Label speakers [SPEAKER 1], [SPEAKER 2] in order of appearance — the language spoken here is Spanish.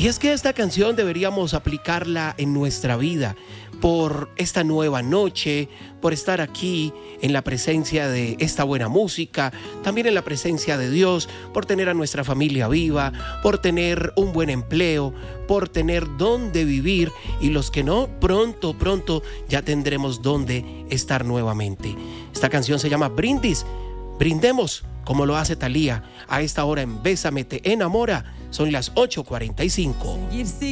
[SPEAKER 1] Y es que esta canción deberíamos aplicarla en nuestra vida por esta nueva noche, por estar aquí en la presencia de esta buena música, también en la presencia de Dios, por tener a nuestra familia viva, por tener un buen empleo, por tener dónde vivir, y los que no, pronto ya tendremos dónde estar nuevamente. Esta canción se llama Brindis. Brindemos como lo hace Thalía a esta hora en Bésame Te Enamora. Son las 8:45.